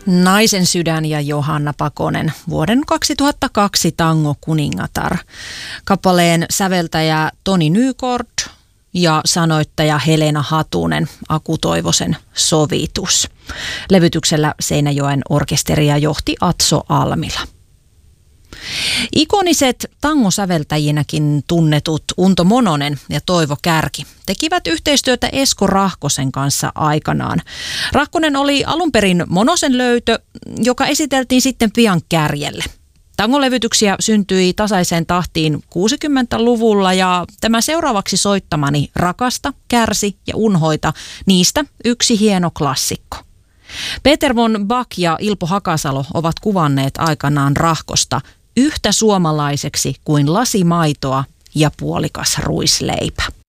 Naisen sydän ja Johanna Pakonen, vuoden 2002 tango kuningatar. Kappaleen säveltäjä Toni Nykort ja sanoittaja Helena Hatunen, Aku Toivosen sovitus. Levytyksellä Seinäjoen orkesteria johti Atso Almila. Ikoniset tangosäveltäjinäkin tunnetut Unto Mononen ja Toivo Kärki tekivät yhteistyötä Esko Rahkosen kanssa aikanaan. Rahkonen oli alun perin Monosen löytö, joka esiteltiin sitten pian Kärjelle. Tangolevytyksiä syntyi tasaiseen tahtiin 60-luvulla ja tämä seuraavaksi soittamani Rakasta, Kärsi ja Unhoita, niistä yksi hieno klassikko. Peter von Bach ja Ilpo Hakasalo ovat kuvanneet aikanaan Rahkosta yhtä suomalaiseksi kuin lasi maitoa ja puolikas ruisleipä.